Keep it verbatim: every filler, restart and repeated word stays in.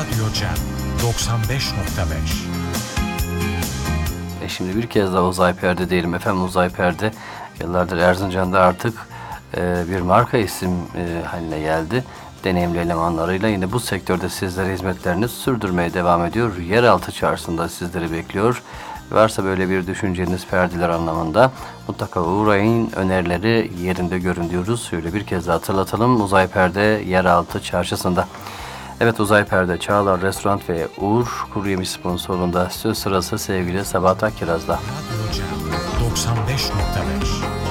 Radyo Cem doksan beş nokta beş. E şimdi bir kez daha Uzay Perde diyelim efendim. Uzay Perde yıllardır Erzincan'da artık e, bir marka isim e, haline geldi. Deneyimli elemanlarıyla yine bu sektörde sizlere hizmetlerini sürdürmeye devam ediyor. Yeraltı çarşısında sizleri bekliyor. Varsa böyle bir düşünceniz perdeler anlamında mutlaka uğrayın, önerileri yerinde görün diyoruz. Şöyle bir kez daha hatırlatalım. Uzay Perde Yeraltı Çarşısı'nda. Evet, Uzay Perde, Çağlar Restoran ve Uğur Kuruyemiş sponsorluğunda söz sırası sevgili Sabahat Akkiraz'da. Radyo Cem doksan beş nokta beş.